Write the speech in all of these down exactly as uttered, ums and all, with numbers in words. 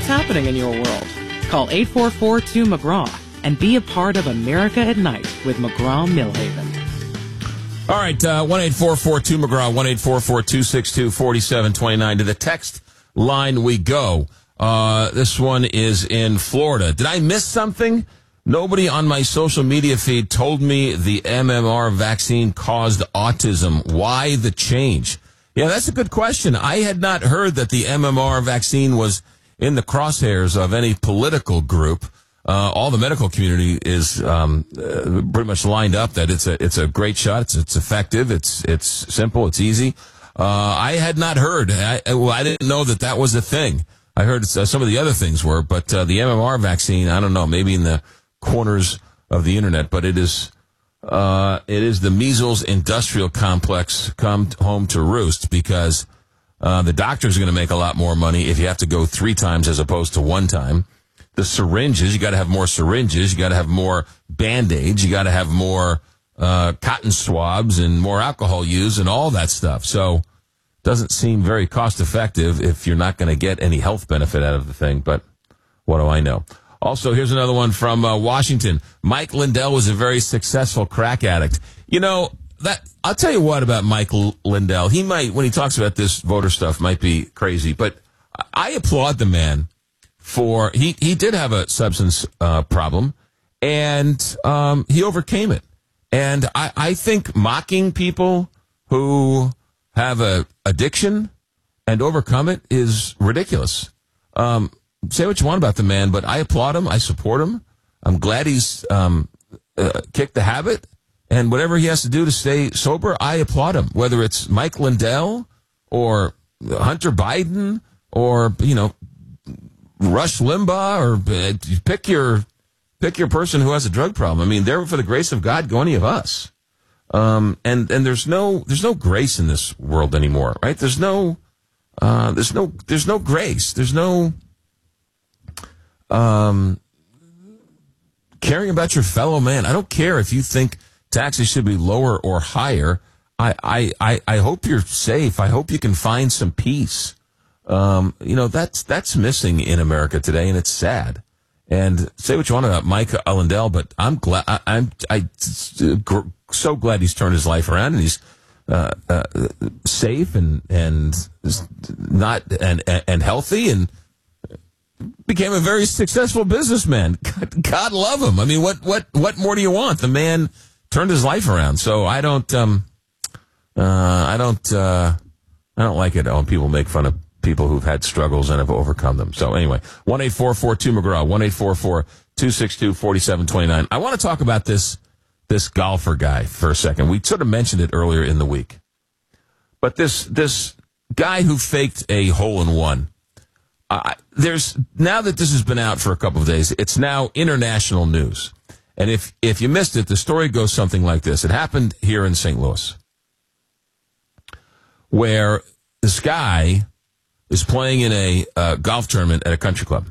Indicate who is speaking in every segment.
Speaker 1: what's happening in your world. Call eight four four two McGraw and be a part of America at Night with McGraw-Millhaven.
Speaker 2: All right, uh, one eight four four two McGraw, one eight four four two six two four seven two nine. To the text line we go. Uh, this one is in Florida. Did I miss something? Nobody on my social media feed told me the M M R vaccine caused autism. Why the change? Yeah, that's a good question. I had not heard that the M M R vaccine was in the crosshairs of any political group. Uh, all the medical community is um, uh, pretty much lined up that it's a it's a great shot. It's it's effective. It's it's simple. It's easy. Uh, I had not heard. I, well, I didn't know that that was a thing. I heard uh, some of the other things were, but uh, the M M R vaccine, I don't know, maybe in the corners of the internet, but it is uh, it is the measles industrial complex come home to roost, because uh, the doctors are going to make a lot more money if you have to go three times as opposed to one time. The syringes, you got to have more syringes, you got to have more Band-Aids, you got to have more uh, cotton swabs and more alcohol used and all that stuff. So it doesn't seem very cost effective if you're not going to get any health benefit out of the thing, but what do I know? Also, here's another one from uh, Washington. Mike Lindell was a very successful crack addict. You know, that I'll tell you what about Mike L- Lindell. He might, when he talks about this voter stuff, might be crazy, but I applaud the man. For he, he did have a substance uh, problem, and um, he overcame it. And I, I think mocking people who have a addiction and overcome it is ridiculous. Um, say what you want about the man, but I applaud him. I support him. I'm glad he's um, uh, kicked the habit, and whatever he has to do to stay sober, I applaud him. Whether it's Mike Lindell or Hunter Biden or, you know, Rush Limbaugh, or uh, pick your pick your person who has a drug problem. I mean, there for the grace of God go any of us. Um, and and there's no there's no grace in this world anymore, right? There's no uh, there's no there's no grace. There's no um, caring about your fellow man. I don't care if you think taxes should be lower or higher. I I I, I hope you're safe. I hope you can find some peace. Um, you know, that's, that's missing in America today, and it's sad. And say what you want about Mike Lindell, but I'm glad, I, I'm, I, so glad he's turned his life around, and he's, uh, uh, safe and, and not, and, and healthy, and became a very successful businessman. God, God love him. I mean, what, what, what more do you want? The man turned his life around. So I don't, um, uh, I don't, uh, I don't like it when people make fun of people who've had struggles and have overcome them. So anyway, one eight four four two McGraw, one eight four four two six two four seven two nine. I want to talk about this this golfer guy for a second. We sort of mentioned it earlier in the week. But this this guy who faked a hole-in-one, uh, there's now that this has been out for a couple of days, it's now international news. And if, if you missed it, the story goes something like this. It happened here in Saint Louis, where this guy is playing in a uh, golf tournament at a country club.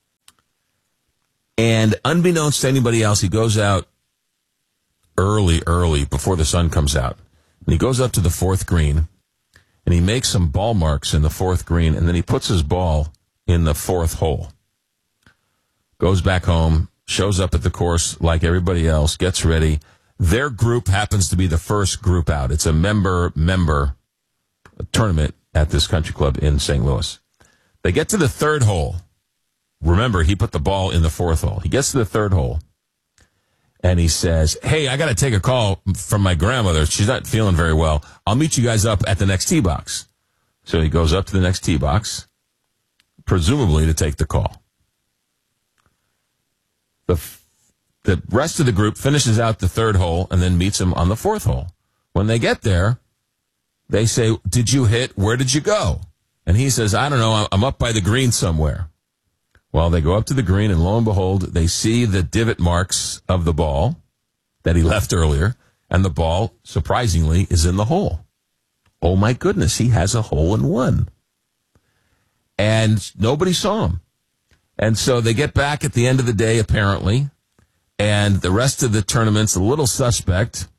Speaker 2: And unbeknownst to anybody else, he goes out early, early, before the sun comes out. And he goes up to the fourth green, and he makes some ball marks in the fourth green, and then he puts his ball in the fourth hole. Goes back home, shows up at the course like everybody else, gets ready. Their group happens to be the first group out. It's a member-member tournament at this country club in Saint Louis. They get to the third hole. Remember, he put the ball in the fourth hole. He gets to the third hole, and he says, hey, I got to take a call from my grandmother. She's not feeling very well. I'll meet you guys up at the next tee box. So he goes up to the next tee box, presumably to take the call. The, the rest of the group finishes out the third hole and then meets him on the fourth hole. When they get there, they say, did you hit? Where did you go? And he says, I don't know. I'm up by the green somewhere. Well, they go up to the green, and lo and behold, they see the divot marks of the ball that he left earlier, and the ball, surprisingly, is in the hole. Oh, my goodness, he has a hole in one. And nobody saw him. And so they get back at the end of the day, apparently, and the rest of the tournament's a little suspect.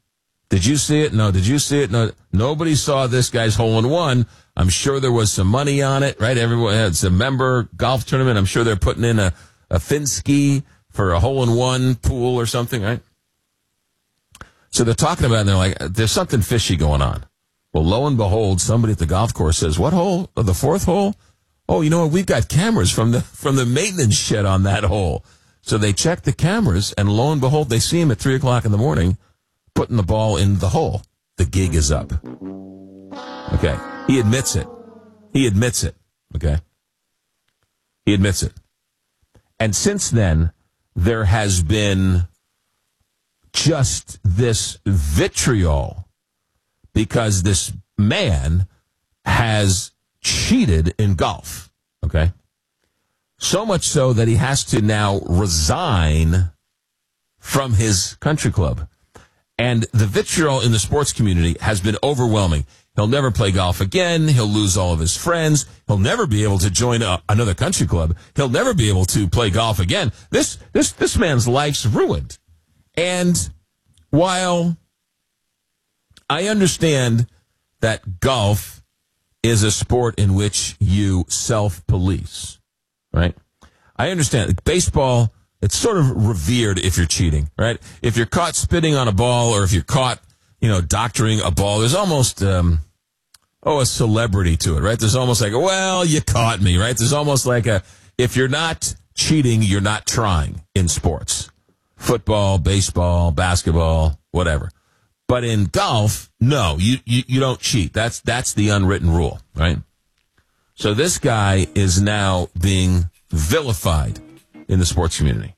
Speaker 2: Did you see it? No. Did you see it? No. Nobody saw this guy's hole in one. I'm sure there was some money on it, right? Everyone, it's a member golf tournament. I'm sure they're putting in a, a Finsky for a hole in one pool or something, right? So they're talking about it and they're like, there's something fishy going on. Well, lo and behold, somebody at the golf course says, what hole? Oh, the fourth hole? Oh, you know what? We've got cameras from the from the maintenance shed on that hole. So they check the cameras, and lo and behold, they see him at three o'clock in the morning putting the ball in the hole. The gig is up. Okay. He admits it. He admits it. Okay. He admits it. And since then, there has been just this vitriol because this man has cheated in golf, okay? So much so that he has to now resign from his country club. And the vitriol in the sports community has been overwhelming. He'll never play golf again. He'll lose all of his friends. He'll never be able to join a, another country club. He'll never be able to play golf again. This, this, this man's life's ruined. And while I understand that golf is a sport in which you self-police, right? I understand. Baseball, it's sort of revered if you're cheating, right? If you're caught spitting on a ball or if you're caught, you know, doctoring a ball, there's almost, um, oh, a celebrity to it, right? There's almost like, well, you caught me, right? There's almost like a, if you're not cheating, you're not trying in sports. Football, baseball, basketball, whatever. But in golf, no, you, you, you don't cheat. That's, that's the unwritten rule, right? So this guy is now being vilified in the sports community.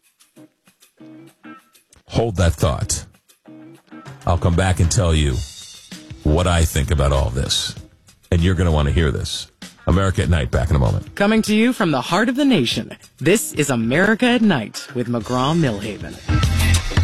Speaker 2: Hold that thought. I'll come back and tell you what I think about all this. And you're going to want to hear this. America at Night, back in a moment.
Speaker 1: Coming to you from the heart of the nation, this is America at Night with McGraw-Milhaven.